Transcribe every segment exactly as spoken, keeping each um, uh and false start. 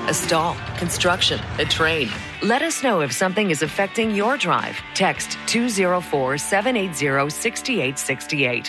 a stall, construction, a train. Let us know if something is affecting your drive. Text two oh four, seven eight zero, six eight six eight.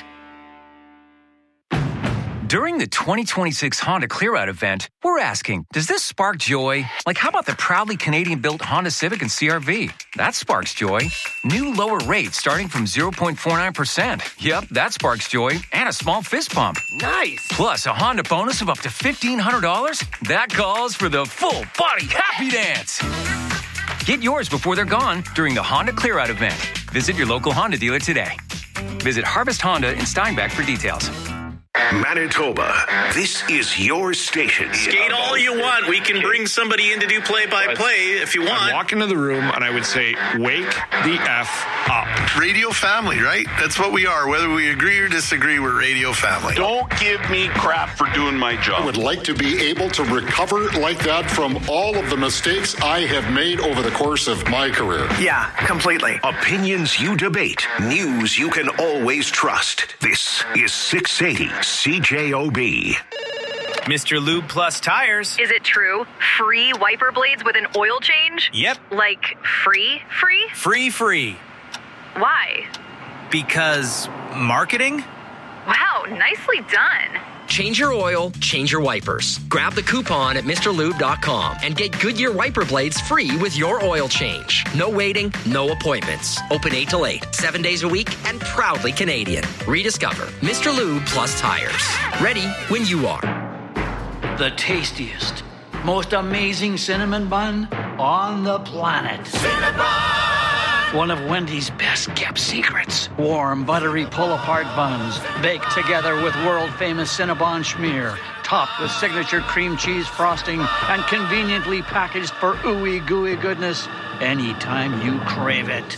During the twenty twenty-six Honda Clear-Out event, we're asking, does this spark joy? Like, how about the proudly Canadian-built Honda Civic and C R V? That sparks joy. New lower rates starting from zero point four nine percent. Yep, that sparks joy. And a small fist pump. Nice! Plus, a Honda bonus of up to fifteen hundred dollars? That calls for the full-body happy dance. Get yours before they're gone during the Honda Clear-Out event. Visit your local Honda dealer today. Visit Harvest Honda in Steinbach for details. Manitoba, this is your station. Skate all you want. We can bring somebody in to do play-by-play if you want. I'd walk into the room and I would say, wake the F up. Radio family, right? That's what we are. Whether we agree or disagree, we're radio family. Don't give me crap for doing my job. I would like to be able to recover like that from all of the mistakes I have made over the course of my career. Yeah, completely. Opinions you debate. News you can always trust. This is six eighty C J O B. Mister Lube Plus Tires. Is it true? Free wiper blades with an oil change? Yep. Like free, free? Free, free. Why? Because marketing? Wow, nicely done. Change your oil, change your wipers. Grab the coupon at Mr Lube dot com and get Goodyear wiper blades free with your oil change. No waiting, no appointments. Open eight till eight, seven days a week, and proudly Canadian. Rediscover Mister Lube Plus Tires. Ready when you are. The tastiest, most amazing cinnamon bun on the planet. Cinnabon! One of Wendy's best kept secrets. Warm, buttery pull-apart buns, baked together with world-famous Cinnabon schmear, topped with signature cream cheese frosting, and conveniently packaged for ooey gooey goodness anytime you crave it.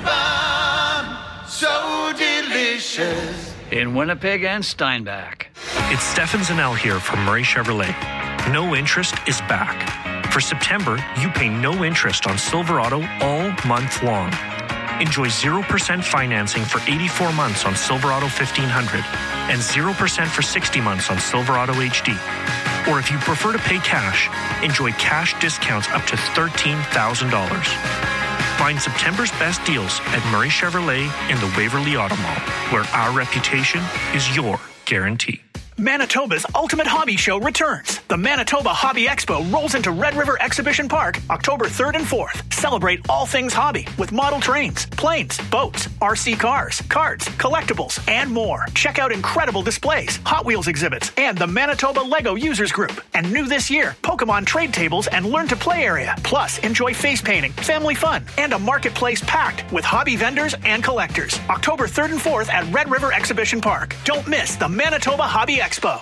Cinnabon, so delicious. In Winnipeg and Steinbach. It's Stefan Zanel here from Murray Chevrolet. No interest is back. For September, you pay no interest on Silverado all month long. Enjoy zero percent financing for eighty-four months on Silverado fifteen hundred and zero percent for sixty months on Silverado H D. Or if you prefer to pay cash, enjoy cash discounts up to thirteen thousand dollars. Find September's best deals at Murray Chevrolet in the Waverly Auto Mall, where our reputation is your guarantee. Manitoba's Ultimate Hobby Show returns. The Manitoba Hobby Expo rolls into Red River Exhibition Park October third and fourth. Celebrate all things hobby with model trains, planes, boats, R C cars, cards, collectibles, and more. Check out incredible displays, Hot Wheels exhibits, and the Manitoba Lego Users Group. And new this year, Pokemon trade tables and learn to play area. Plus, enjoy face painting, family fun, and a marketplace packed with hobby vendors and collectors. October third and fourth at Red River Exhibition Park. Don't miss the Manitoba Hobby Expo. Expo.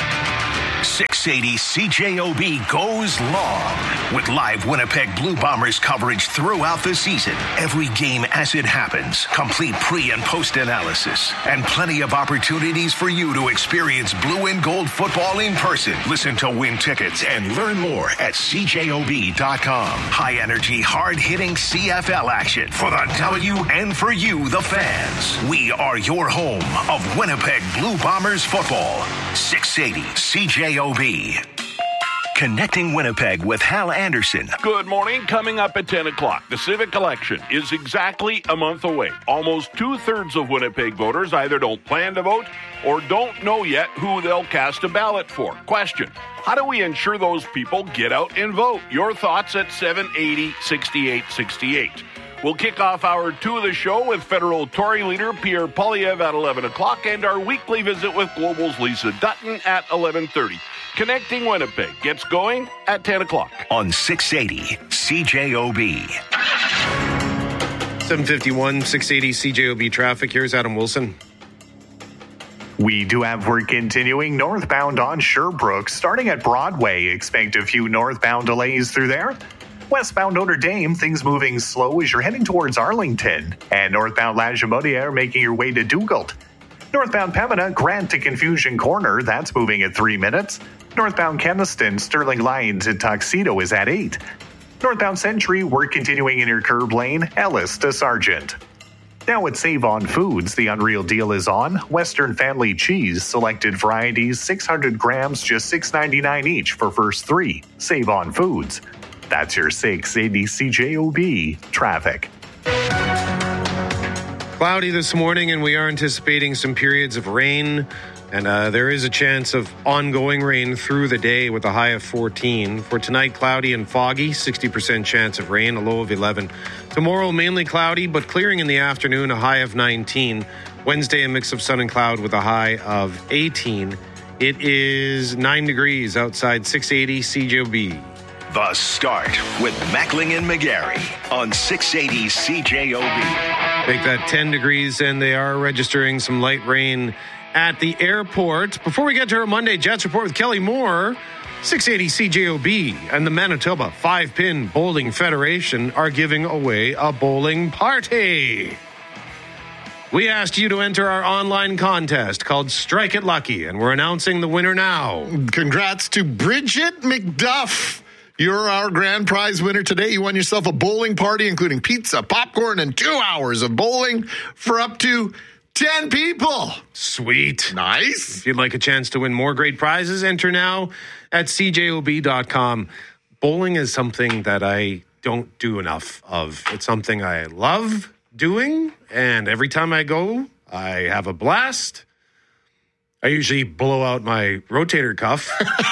six eighty C J O B goes long with live Winnipeg Blue Bombers coverage throughout the season. Every game as it happens, complete pre- and post-analysis, and plenty of opportunities for you to experience blue and gold football in person. Listen to win tickets and learn more at C J O B dot com. High-energy, hard-hitting C F L action for the W and for you, the fans. We are your home of Winnipeg Blue Bombers football. six eighty C J O B. Connecting Winnipeg with Hal Anderson. Good morning. Coming up at ten o'clock, the Civic election is exactly a month away. Almost two-thirds of Winnipeg voters either don't plan to vote or don't know yet who they'll cast a ballot for. Question: how do we ensure those people get out and vote? Your thoughts at seven eighty, sixty-eight sixty-eight. We'll kick off hour two of the show with federal Tory leader Pierre Poilievre at eleven o'clock and our weekly visit with Global's Lisa Dutton at eleven thirty. Connecting Winnipeg gets going at ten o'clock. On six eighty C J O B. seven fifty-one, six eighty C J O B traffic. Here's Adam Wilson. We do have work continuing northbound on Sherbrooke. Starting at Broadway, expect a few northbound delays through there. Westbound Notre Dame, things moving slow as you're heading towards Arlington. And northbound La Jamodiere making your way to Dugald. Northbound Pembina, Grant to Confusion Corner, that's moving at three minutes. Northbound Keniston, Sterling Line to Tuxedo is at eight. Northbound Century, work continuing in your curb lane, Ellis to Sargent. Now at Save On Foods, the unreal deal is on. Western Family Cheese, selected varieties, six hundred grams, just six ninety-nine each for first three. Save On Foods. That's your six eighty C J O B traffic. Cloudy this morning, and we are anticipating some periods of rain. And uh, there is a chance of ongoing rain through the day with a high of fourteen. For tonight, cloudy and foggy, sixty percent chance of rain, a low of eleven. Tomorrow, mainly cloudy, but clearing in the afternoon, a high of nineteen. Wednesday, a mix of sun and cloud with a high of eighteen. It is nine degrees outside, six eighty C J O B. The Start with Mackling and McGarry on six eighty C J O B. Make that ten degrees, and they are registering some light rain at the airport. Before we get to our Monday Jets report with Kelly Moore, six eighty C J O B and the Manitoba Five-Pin Bowling Federation are giving away a bowling party. We asked you to enter our online contest called Strike It Lucky, and we're announcing the winner now. Congrats to Bridget McDuff. You're our grand prize winner today. You won yourself a bowling party, including pizza, popcorn, and two hours of bowling for up to ten people. Sweet. Nice. If you'd like a chance to win more great prizes, enter now at C J O B dot com. Bowling is something that I don't do enough of. It's something I love doing, and every time I go, I have a blast. I usually blow out my rotator cuff.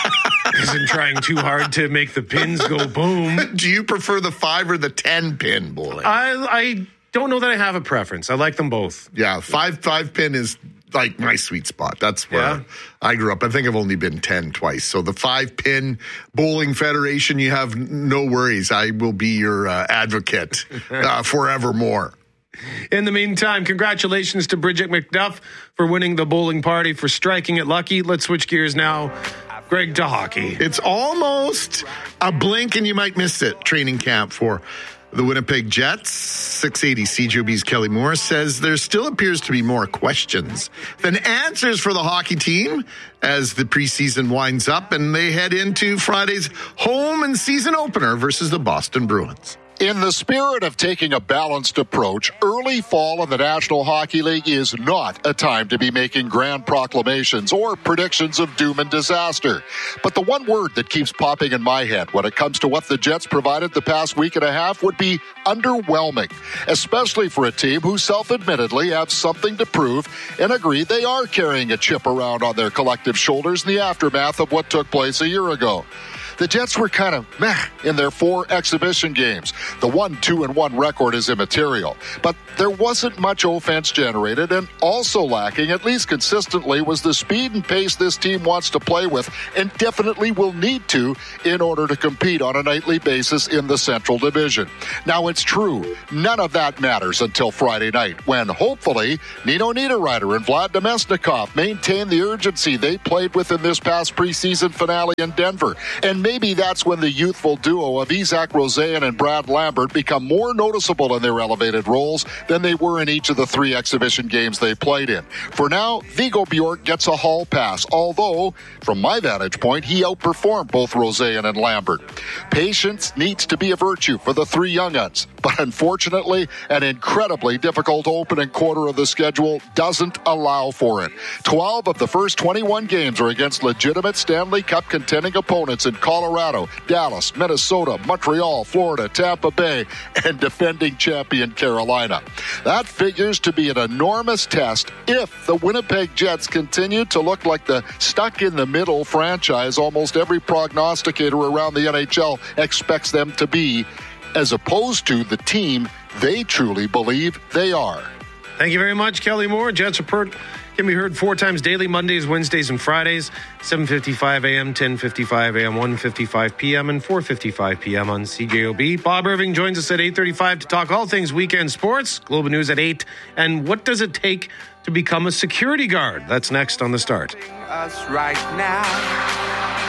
Isn't trying too hard to make the pins go boom. Do you prefer the five or the ten pin bowling? I I don't know that I have a preference. I like them both. Yeah, five five pin is like my sweet spot. That's where Yeah. I grew up. I think I've only been ten twice. So the five pin bowling federation, you have no worries. I will be your uh, advocate uh, forevermore. In the meantime, congratulations to Bridget McDuff for winning the bowling party, for striking it lucky. Let's switch gears now. Greg, to hockey. It's almost a blink and you might miss it. Training camp for the Winnipeg Jets. six eighty C J O B's Kelly Moore says there still appears to be more questions than answers for the hockey team as the preseason winds up and they head into Friday's home and season opener versus the Boston Bruins. In the spirit of taking a balanced approach, early fall in the National Hockey League is not a time to be making grand proclamations or predictions of doom and disaster. But the one word that keeps popping in my head when it comes to what the Jets provided the past week and a half would be underwhelming, especially for a team who self-admittedly have something to prove and agree they are carrying a chip around on their collective shoulders in the aftermath of what took place a year ago. The Jets were kind of meh in their four exhibition games. The one two and one record is immaterial, but there wasn't much offense generated, and also lacking, at least consistently, was the speed and pace this team wants to play with and definitely will need to in order to compete on a nightly basis in the Central Division. Now, it's true, none of that matters until Friday night, when hopefully Nino Niederreiter and Vlad Domesnikov maintain the urgency they played with in this past preseason finale in Denver. And maybe that's when the youthful duo of Isaac Rosean and Brad Lambert become more noticeable in their elevated roles than they were in each of the three exhibition games they played in. For now, Viggo Bjork gets a hall pass, although, from my vantage point, he outperformed both Rosean and Lambert. Patience needs to be a virtue for the three young uns, but unfortunately, an incredibly difficult opening quarter of the schedule doesn't allow for it. twelve of the first twenty-one games are against legitimate Stanley Cup contending opponents in Colorado, Dallas, Minnesota, Montreal, Florida, Tampa Bay, and defending champion Carolina. That figures to be an enormous test if the Winnipeg Jets continue to look like the stuck-in-the-middle franchise almost every prognosticator around the N H L expects them to be, as opposed to the team they truly believe they are. Thank you very much, Kelly Moore. Jets Report can be heard four times daily, Mondays, Wednesdays, and Fridays, seven fifty-five a.m., ten fifty-five a.m., one fifty-five p.m., and four fifty-five p.m. on C J O B. Bob Irving joins us at eight thirty-five to talk all things weekend sports. Global News at eight. And what does it take to become a security guard? That's next on The Start. Us right now.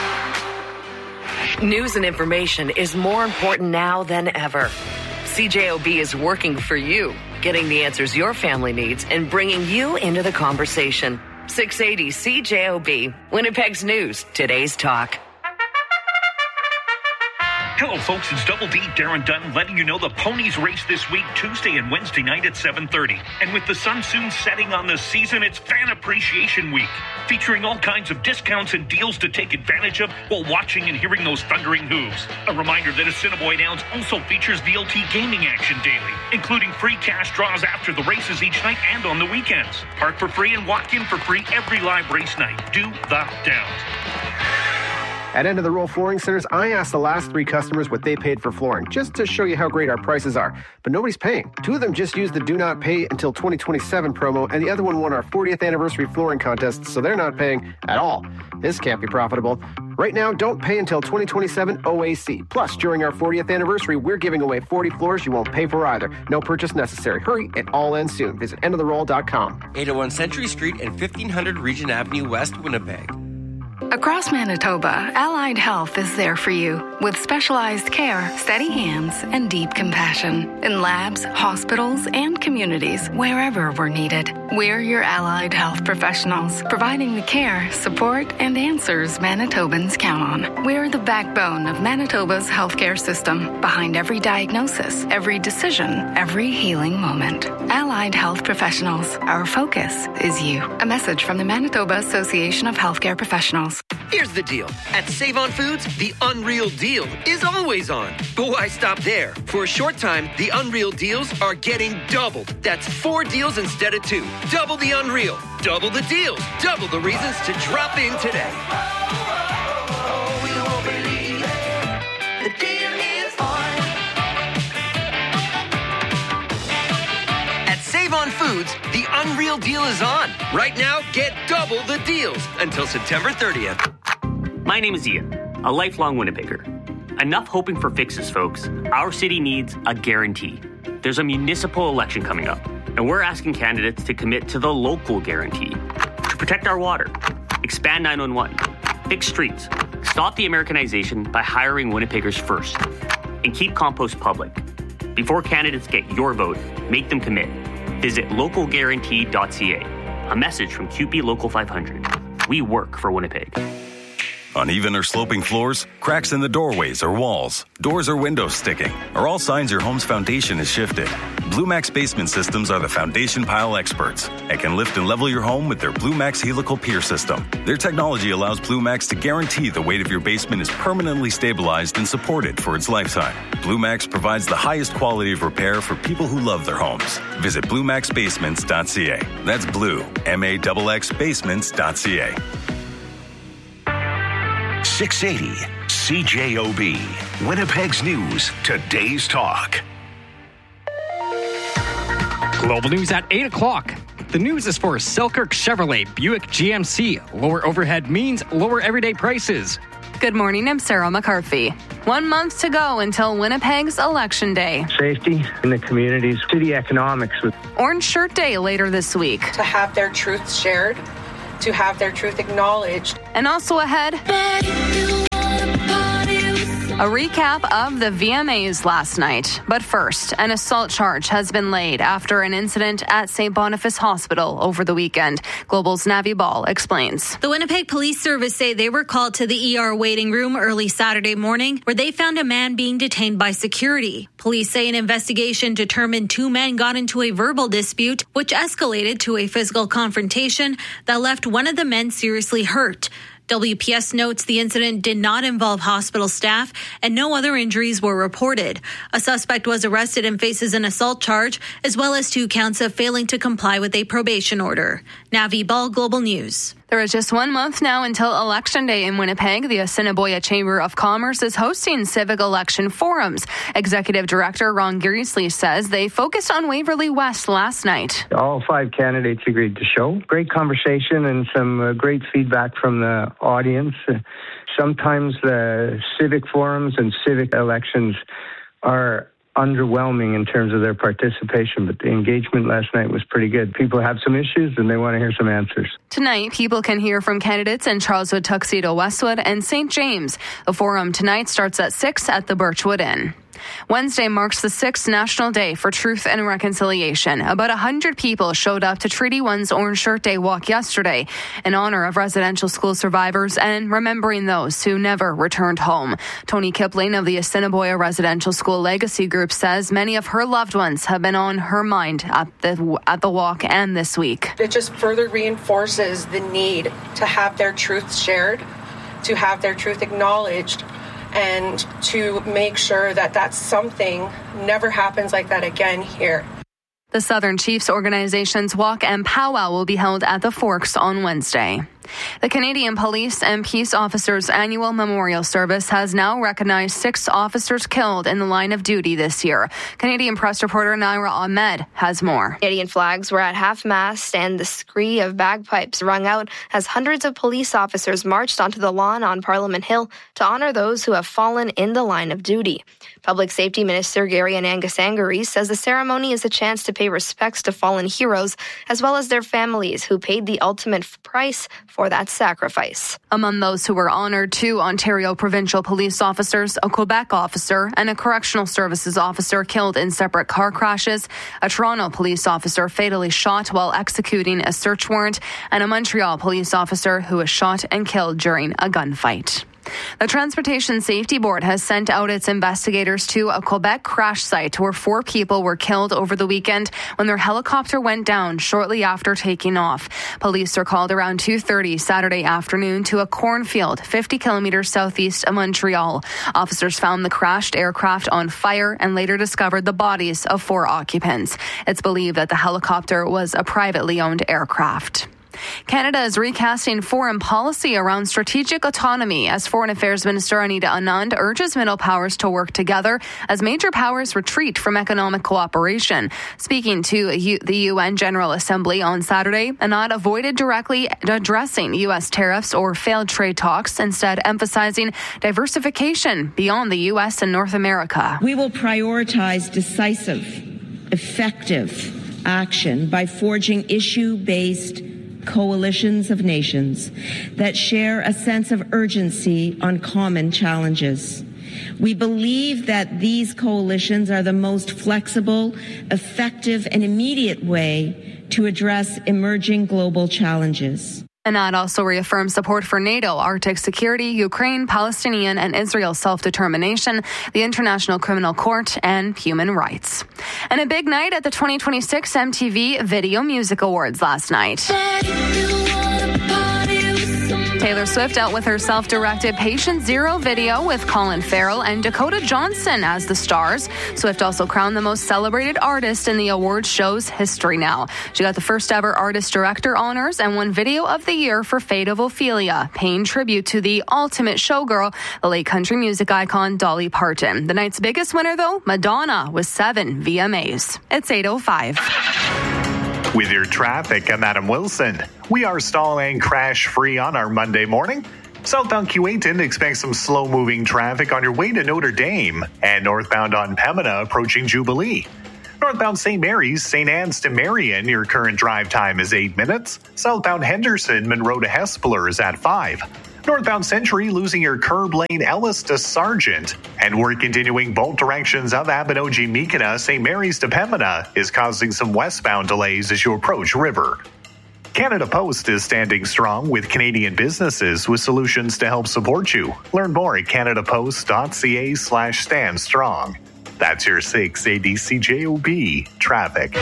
News and information is more important now than ever. C J O B is working for you, getting the answers your family needs and bringing you into the conversation. six eighty C J O B, Winnipeg's News, today's talk. Hello, folks. It's Double D, Darren Dunn, letting you know the ponies race this week, Tuesday and Wednesday night at seven thirty. And with the sun soon setting on the season, it's Fan Appreciation Week, featuring all kinds of discounts and deals to take advantage of while watching and hearing those thundering hooves. A reminder that Assiniboine Downs also features V L T gaming action daily, including free cash draws after the races each night and on the weekends. Park for free and walk in for free every live race night. Do the Downs. At End of the Roll Flooring Centers, I asked the last three customers what they paid for flooring, just to show you how great our prices are. But nobody's paying. Two of them just used the Do Not Pay Until twenty twenty-seven promo, and the other one won our fortieth anniversary flooring contest, so they're not paying at all. This can't be profitable. Right now, don't pay until twenty twenty-seven O A C. Plus, during our fortieth anniversary, we're giving away forty floors you won't pay for either. No purchase necessary. Hurry, it all ends soon. Visit end of the roll dot com. eight oh one Century Street and fifteen hundred Regent Avenue West, Winnipeg. Across Manitoba, Allied Health is there for you with specialized care, steady hands, and deep compassion in labs, hospitals, and communities wherever we're needed. We're your Allied Health professionals, providing the care, support, and answers Manitobans count on. We're the backbone of Manitoba's healthcare system, behind every diagnosis, every decision, every healing moment. Allied Health professionals, our focus is you. A message from the Manitoba Association of Healthcare Professionals. Here's the deal. At Save-On Foods, the Unreal Deal is always on. But why stop there? For a short time, the Unreal Deals are getting doubled. That's four deals instead of two. Double the Unreal. Double the deals. Double the reasons to drop in today. Save-On Foods, the Unreal Deal is on. Right now, get double the deals until September thirtieth. My name is Ian, a lifelong Winnipegger. Enough hoping for fixes, folks. Our city needs a guarantee. There's a municipal election coming up, and we're asking candidates to commit to the local guarantee. To protect our water, expand nine one one, fix streets, stop the Americanization by hiring Winnipeggers first, and keep compost public. Before candidates get your vote, make them commit. Visit local guarantee dot c a. A message from Q P Local five hundred. We work for Winnipeg. Uneven or sloping floors, cracks in the doorways or walls, doors or windows sticking, are all signs your home's foundation is shifted. Blue Max Basement Systems are the foundation pile experts and can lift and level your home with their Blue Max Helical Pier System. Their technology allows Blue Max to guarantee the weight of your basement is permanently stabilized and supported for its lifetime. Blue Max provides the highest quality of repair for people who love their homes. Visit blue max basements dot c a. That's blue, M A X X basements dot c a. six eighty C J O B, Winnipeg's News, today's talk. Global news at eight o'clock. The news is for Selkirk Chevrolet Buick G M C. Lower overhead means lower everyday prices. Good morning, I'm Sarah McCarthy. One month to go until Winnipeg's Election Day. Safety in the communities, city economics. Orange Shirt Day later this week. To have their truths shared, to have their truth acknowledged. And also ahead, a recap of the V M As last night. But first, an assault charge has been laid after an incident at Saint Boniface Hospital over the weekend. Global's Navi Ball explains. The Winnipeg Police Service say they were called to the E R waiting room early Saturday morning, where they found a man being detained by security. Police say an investigation determined two men got into a verbal dispute, which escalated to a physical confrontation that left one of the men seriously hurt. W P S notes the incident did not involve hospital staff and no other injuries were reported. A suspect was arrested and faces an assault charge, as well as two counts of failing to comply with a probation order. Navi Ball, Global News. There is just one month now until Election Day in Winnipeg. The Assiniboia Chamber of Commerce is hosting civic election forums. Executive Director Ron Gearsley says they focused on Waverly West last night. All five candidates agreed to show. Great conversation and some uh, great feedback from the audience. Uh, sometimes the civic forums and civic elections are underwhelming in terms of their participation, but the engagement last night was pretty good. People have some issues and they want to hear some answers. Tonight, people can hear from candidates in Charleswood, Tuxedo, Westwood, and Saint James. The forum tonight starts at six at the Birchwood Inn. Wednesday marks the sixth National Day for Truth and Reconciliation. About one hundred people showed up to Treaty One's Orange Shirt Day walk yesterday in honor of residential school survivors and remembering those who never returned home. Tony Kipling of the Assiniboia Residential School Legacy Group says many of her loved ones have been on her mind at the, at the walk and this week. It just further reinforces the need to have their truth shared, to have their truth acknowledged, and to make sure that that's something never happens like that again here. The Southern Chiefs Organization's walk and powwow will be held at the Forks on Wednesday. The Canadian Police and Peace Officers Annual Memorial Service has now recognized six officers killed in the line of duty this year. Canadian press reporter Naira Ahmed has more. Canadian flags were at half-mast and the scree of bagpipes rung out as hundreds of police officers marched onto the lawn on Parliament Hill to honor those who have fallen in the line of duty. Public Safety Minister Gary Anangasangari says the ceremony is a chance to pay respects to fallen heroes as well as their families who paid the ultimate price for that sacrifice. Among those who were honored, two Ontario provincial police officers, a Quebec officer, and a correctional services officer killed in separate car crashes, a Toronto police officer fatally shot while executing a search warrant, and a Montreal police officer who was shot and killed during a gunfight. The Transportation Safety Board has sent out its investigators to a Quebec crash site where four people were killed over the weekend when their helicopter went down shortly after taking off. Police are called around two thirty Saturday afternoon to a cornfield fifty kilometers southeast of Montreal. Officers found the crashed aircraft on fire and later discovered the bodies of four occupants. It's believed that the helicopter was a privately owned aircraft. Canada is recasting foreign policy around strategic autonomy as Foreign Affairs Minister Anita Anand urges middle powers to work together as major powers retreat from economic cooperation. Speaking to the U N General Assembly on Saturday, Anand avoided directly addressing U S tariffs or failed trade talks, instead emphasizing diversification beyond the U S and North America. We will prioritize decisive, effective action by forging issue-based coalitions of nations that share a sense of urgency on common challenges. We believe that these coalitions are the most flexible, effective, and immediate way to address emerging global challenges. Anand also reaffirmed support for NATO, Arctic security, Ukraine, Palestinian and Israel self-determination, the International Criminal Court, and human rights. And a big night at the twenty twenty-six M T V Video Music Awards last night. Taylor Swift out with her self-directed Patient Zero video with Colin Farrell and Dakota Johnson as the stars. Swift also crowned the most celebrated artist in the awards show's history now. She got the first ever artist-director honors and won Video of the Year for Fate of Ophelia, paying tribute to the ultimate showgirl, the late country music icon Dolly Parton. The night's biggest winner, though, Madonna, with seven V M As. It's eight oh five. With your traffic, I'm Adam Wilson. We are stall and crash free on our Monday morning. Southbound Keewatin, expect some slow-moving traffic on your way to Notre Dame, and northbound on Pembina approaching Jubilee. Northbound Saint Mary's, Saint Anne's to Marion, your current drive time is eight minutes. Southbound Henderson, Monroe to Hespeler is at five. Northbound Century losing your curb lane Ellis to Sargent. And we're continuing both directions of Abinogi Mekina. Saint Mary's to Pembina is causing some westbound delays as you approach River. Canada Post is standing strong with Canadian businesses with solutions to help support you. Learn more at canadapost.ca slash stand strong. That's your six eighty C J O B traffic.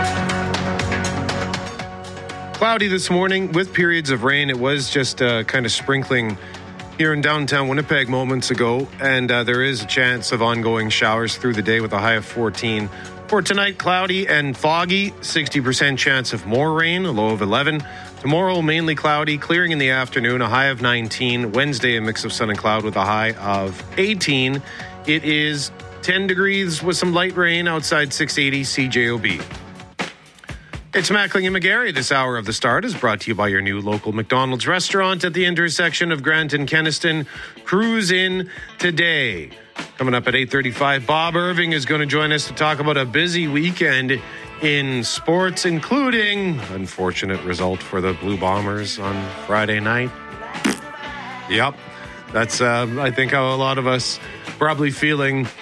Cloudy this morning with periods of rain. It was just uh, kind of sprinkling here in downtown Winnipeg moments ago, and uh, there is a chance of ongoing showers through the day with a high of fourteen. For tonight, cloudy and foggy, sixty percent chance of more rain, a low of eleven. Tomorrow, mainly cloudy, clearing in the afternoon, a high of nineteen. Wednesday, a mix of sun and cloud with a high of eighteen. It is ten degrees with some light rain outside six eighty C J O B. It's Mackling and McGarry. This hour of The Start is brought to you by your new local McDonald's restaurant at the intersection of Grant and Kenaston. Cruise in today. Coming up at eight thirty-five, Bob Irving is going to join us to talk about a busy weekend in sports, including unfortunate result for the Blue Bombers on Friday night. Yep. That's, uh, I think, how a lot of us probably feeling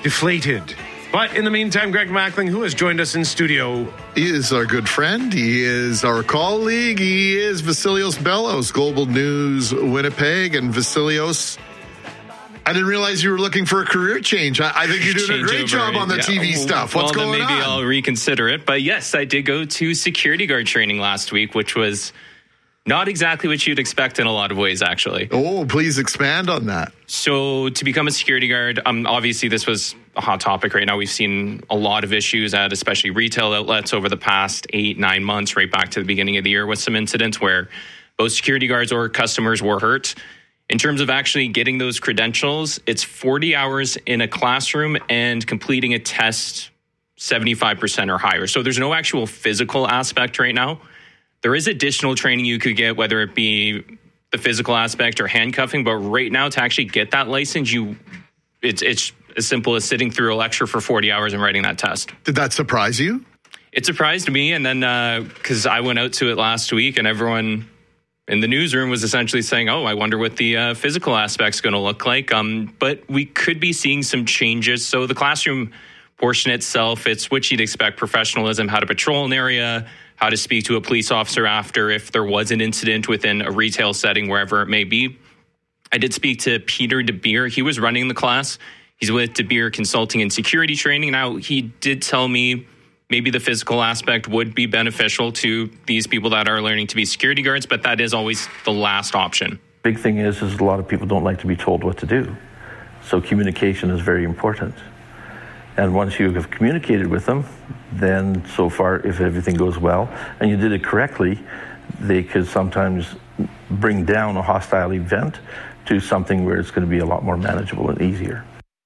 deflated. But in the meantime, Greg Mackling, who has joined us in studio. He is our good friend. He is our colleague. He is Vasilios Bellos, Global News Winnipeg. And Vasilios, I didn't realize you were looking for a career change. I, I think you're doing change a great over, job on the yeah. T V stuff. What's well, going then maybe on? Maybe I'll reconsider it. But yes, I did go to security guard training last week, which was not exactly what you'd expect in a lot of ways, actually. Oh, please expand on that. So to become a security guard, um, obviously this was a hot topic right now. We've seen a lot of issues at especially retail outlets over the past eight, nine months, right back to the beginning of the year with some incidents where both security guards or customers were hurt. In terms of actually getting those credentials, it's forty hours in a classroom and completing a test seventy-five percent or higher. So there's no actual physical aspect right now. There is additional training you could get, whether it be the physical aspect or handcuffing. But right now, to actually get that license, you it's it's as simple as sitting through a lecture for forty hours and writing that test. Did that surprise you? It surprised me. And then because uh, I went out to it last week and everyone in the newsroom was essentially saying, oh, I wonder what the uh, physical aspect's going to look like. Um, but we could be seeing some changes. So the classroom portion itself, it's what you'd expect: professionalism, how to patrol an area, how to speak to a police officer after if there was an incident within a retail setting, wherever it may be. I did speak to Peter DeBeer. He was running the class. He's with DeBeer Consulting and Security Training. Now, he did tell me maybe the physical aspect would be beneficial to these people that are learning to be security guards, but that is always the last option. Big thing is, is a lot of people don't like to be told what to do. So communication is very important. And once you have communicated with them, then so far, if everything goes well and you did it correctly, they could sometimes bring down a hostile event to something where it's going to be a lot more manageable and easier.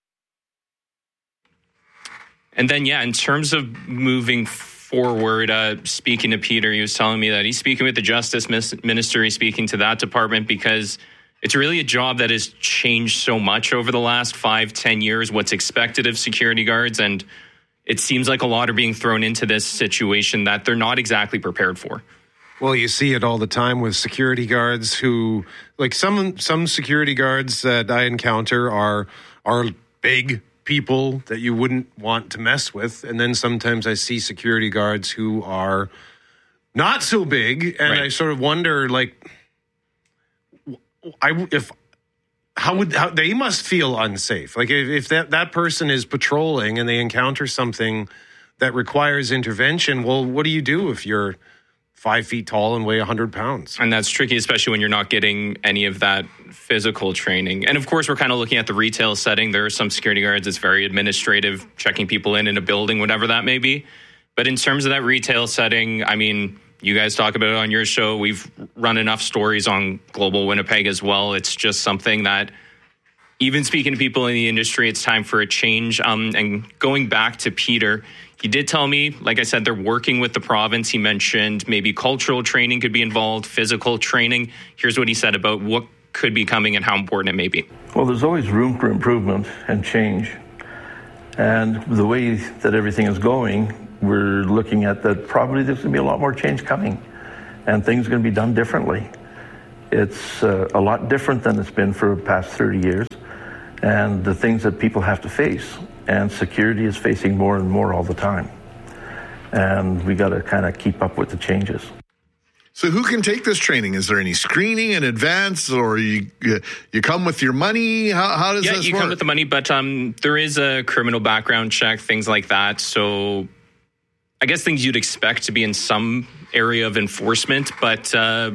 And then, yeah, in terms of moving forward, uh, speaking to Peter, he was telling me that he's speaking with the Justice Minister, he's speaking to that department because it's really a job that has changed so much over the last five, ten years, what's expected of security guards. And it seems like a lot are being thrown into this situation that they're not exactly prepared for. Well, you see it all the time with security guards who, like some some security guards that I encounter are are big people that you wouldn't want to mess with. And then sometimes I see security guards who are not so big. And right. I sort of wonder, like, I if how would how, they must feel unsafe. Like if, if that, that person is patrolling and they encounter something that requires intervention, well, what do you do if you're five feet tall and weigh one hundred pounds? And that's tricky, especially when you're not getting any of that physical training. And of course, we're kind of looking at the retail setting. There are some security guards that's very administrative, checking people in in a building, whatever that may be. But in terms of that retail setting, I mean, you guys talk about it on your show. We've run enough stories on Global Winnipeg as well. It's just something that, even speaking to people in the industry, it's time for a change. Um, and going back to Peter, he did tell me, like I said, they're working with the province. He mentioned maybe cultural training could be involved, physical training. Here's what he said about what could be coming and how important it may be. Well, there's always room for improvement and change. And the way that everything is going, we're looking at that probably there's going to be a lot more change coming and things are going to be done differently. It's uh, a lot different than it's been for the past thirty years, and the things that people have to face. And security is facing more and more all the time. And we got to kind of keep up with the changes. So who can take this training? Is there any screening in advance, or you you come with your money? How, how does yeah, this work? Yeah, you come with the money, but um, there is a criminal background check, things like that. So I guess things you'd expect to be in some area of enforcement, but uh,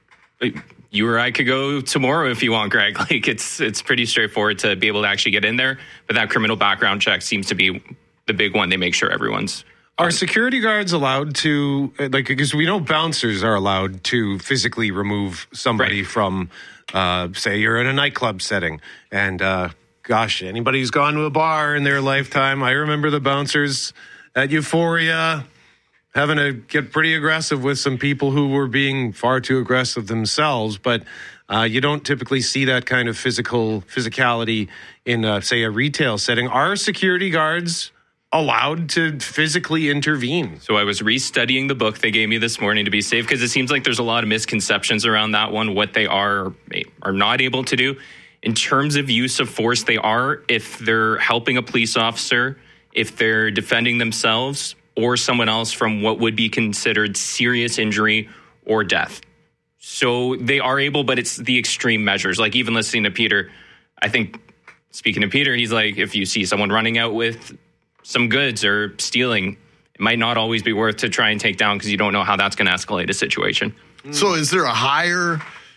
you or I could go tomorrow if you want, Greg. Like it's it's pretty straightforward to be able to actually get in there. But that criminal background check seems to be the big one. They make sure everyone's. Are security guards allowed to, like, because we know bouncers are allowed to physically remove somebody right. from, uh, say, you're in a nightclub setting. And, uh, gosh, anybody who's gone to a bar in their lifetime, I remember the bouncers at Euphoria having to get pretty aggressive with some people who were being far too aggressive themselves. But uh, you don't typically see that kind of physical physicality in, uh, say, a retail setting. Are security guards allowed to physically intervene? So I was restudying the book they gave me this morning to be safe, because it seems like there's a lot of misconceptions around that one, what they are or are not able to do. In terms of use of force, they are if they're helping a police officer, if they're defending themselves or someone else from what would be considered serious injury or death. So they are able, but it's the extreme measures. Like even listening to Peter, I think, speaking to Peter, he's like, if you see someone running out with some goods or stealing, it might not always be worth to try and take down because you don't know how that's going to escalate a situation. So is there a higher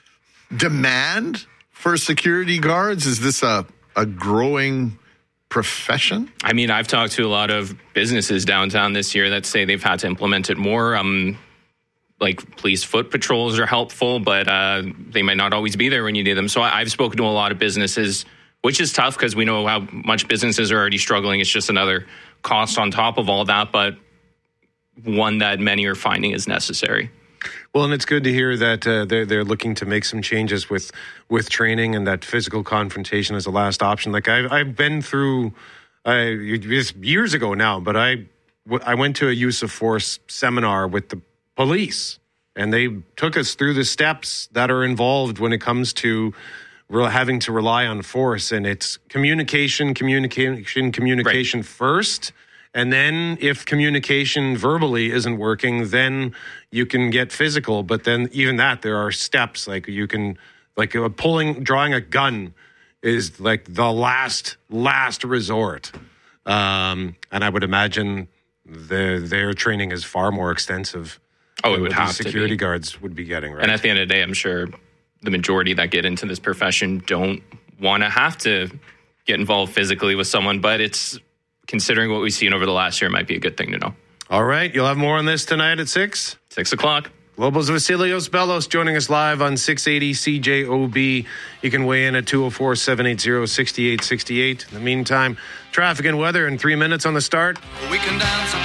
demand for security guards? Is this a, a growing profession? I mean, I've talked to a lot of businesses downtown this year that say they've had to implement it more. Um, like police foot patrols are helpful, but uh, they might not always be there when you need them. So I, I've spoken to a lot of businesses, which is tough because we know how much businesses are already struggling. It's just another cost on top of all that, but one that many are finding is necessary. Well, and it's good to hear that uh, they're, they're looking to make some changes with, with training and that physical confrontation is the last option. Like I've, I've been through, uh, years ago now, but I, I went to a use of force seminar with the police, and they took us through the steps that are involved when it comes to re- having to rely on force. And it's communication, communication, communication right. first. And then if communication verbally isn't working, then you can get physical. But then even that, there are steps. Like you can, like a pulling, drawing a gun is like the last, last resort. Um, and I would imagine the, their training is far more extensive. Oh, it would have security to security guards would be getting, right? And at the end of the day, I'm sure the majority that get into this profession don't want to have to get involved physically with someone, but it's, considering what we've seen over the last year, might be a good thing to know. All right. You'll have more on this tonight at six? Six o'clock. Global's Vasilios Bellos joining us live on six eighty C J O B. You can weigh in at two oh four, seven eight zero, six eight six eight. In the meantime, traffic and weather in three minutes on the start. We can dance